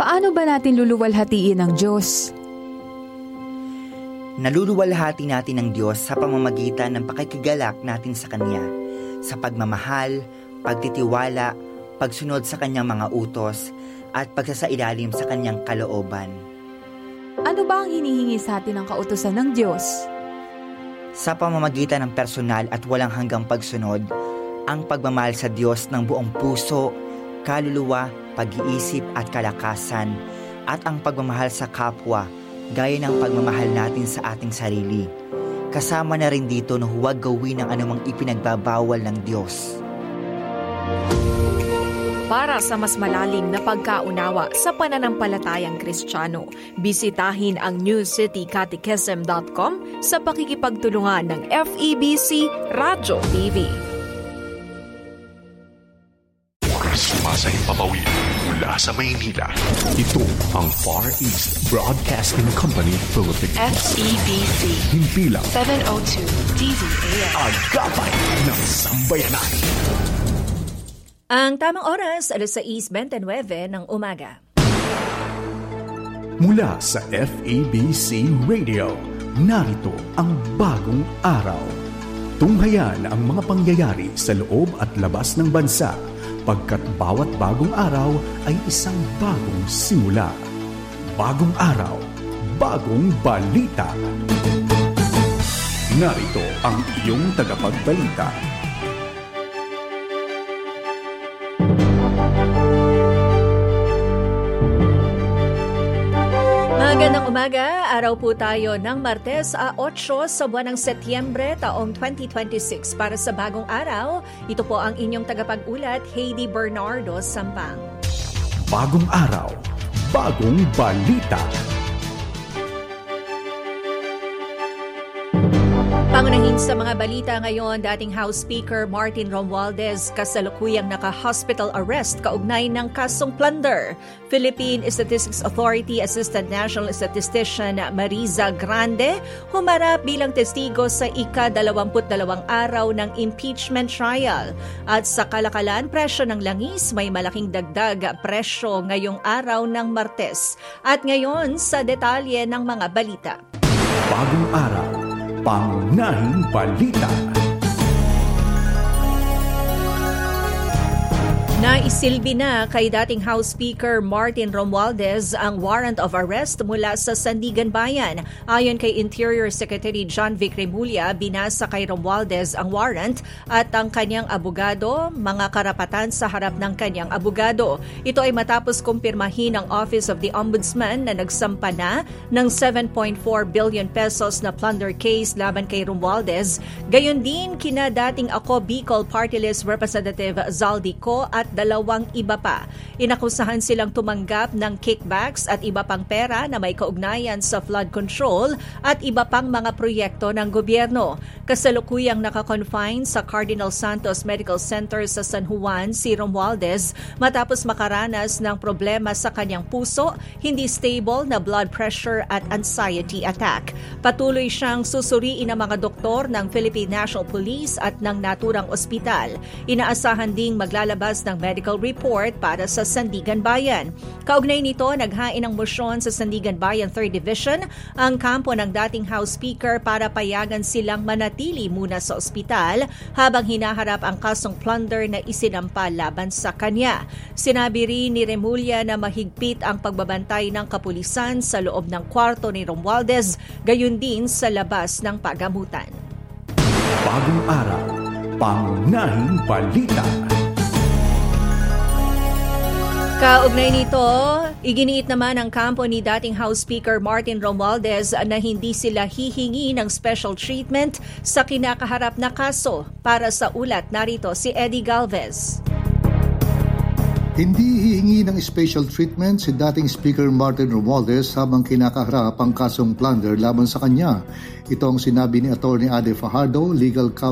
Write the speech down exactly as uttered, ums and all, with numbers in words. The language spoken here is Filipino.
Paano ba natin luluwalhatiin ang Diyos? Naluluwalhati natin ng Diyos sa pamamagitan ng pakikigalak natin sa Kanya, sa pagmamahal, pagtitiwala, pagsunod sa Kanyang mga utos, at pagsasailalim sa Kanyang kalooban. Ano ba ang hinihingi sa atin ng kautusan ng Diyos? Sa pamamagitan ng personal at walang hanggang pagsunod, ang pagmamahal sa Diyos ng buong puso, kaluluwa, pag-iisip at kalakasan, at ang pagmamahal sa kapwa, gaya ng pagmamahal natin sa ating sarili. Kasama na rin dito na huwag gawin ang anumang ipinagbabawal ng Diyos. Para sa mas malalim na pagkaunawa sa pananampalatayang Kristiyano, bisitahin ang new city catechism dot com sa pakikipagtulungan ng F E B C Radyo T V. Sumasahing papawid mula sa Maynila. Ito ang Far East Broadcasting Company Philippines. F E B C. Himpilang seven oh two D Z A M. Agapay ng Sambayanan. Ang tamang oras, alas sais twenty-nine ng umaga. Mula sa F E B C Radio, narito ang bagong araw. Tunghayan ang mga pangyayari sa loob at labas ng bansa, pagkat bawat bagong araw ay isang bagong simula. Bagong araw, bagong balita. Narito ang iyong tagapagbalita. Magandang umaga, araw po tayo ng Martes, eight sa buwan ng Setyembre taong twenty twenty-six. Para sa bagong araw, ito po ang inyong tagapag-ulat, Heidi Bernardo Sampang. Bagong araw, bagong balita. Pangunahin sa mga balita ngayon, dating House Speaker Martin Romualdez kasalukuyang naka-hospital arrest kaugnay ng kasong plunder. Philippine Statistics Authority Assistant National Statistician Mariza Grande humarap bilang testigo sa ika-dalawampu't dalawang araw ng impeachment trial. At sa kalakalan, presyo ng langis, may malaking dagdag presyo ngayong araw ng Martes. At ngayon sa detalye ng mga balita. Bagong araw, pangunahing balita. Naisilbi na kay dating House Speaker Martin Romualdez ang warrant of arrest mula sa Sandigan Bayan. Ayon kay Interior Secretary John Vic Remulla, binasa kay Romualdez ang warrant at ang kanyang abogado, mga karapatan sa harap ng kanyang abogado. Ito ay matapos kumpirmahin ng Office of the Ombudsman na nagsampa na ng seven point four billion pesos na plunder case laban kay Romualdez. Gayon din kina dating Ako Bicol Party List Representative Zaldico at dalawang iba pa. Inakusahan silang tumanggap ng kickbacks at iba pang pera na may kaugnayan sa flood control at iba pang mga proyekto ng gobyerno. Kasalukuyang nakakonfine sa Cardinal Santos Medical Center sa San Juan si Romualdez matapos makaranas ng problema sa kanyang puso, hindi stable na blood pressure at anxiety attack. Patuloy siyang susuriin ng mga doktor ng Philippine National Police at ng naturang ospital. Inaasahan ding maglalabas ng medical report para sa Sandigan Bayan. Kaugnay nito, naghain ng mosyon sa Sandigan Bayan third Division ang kampo ng dating House Speaker para payagan silang manatili muna sa ospital habang hinaharap ang kasong plunder na isinampa laban sa kanya. Sinabi rin ni Remulla na mahigpit ang pagbabantay ng kapulisan sa loob ng kwarto ni Romualdez, gayon din sa labas ng pagamutan. Bagong araw, pangunahing balita. Kaugnay nito, iginiit naman ng kampo ni dating House Speaker Martin Romualdez na hindi sila hihingi ng special treatment sa kinakaharap na kaso. Para sa ulat, narito si Eddie Galvez. Hindi hihingi ng special treatment si dating Speaker Martin Romualdez habang kinakaharap ang kasong plunder laban sa kanya. Ito ang sinabi ni Attorney Ade Fajardo, Legal Counsel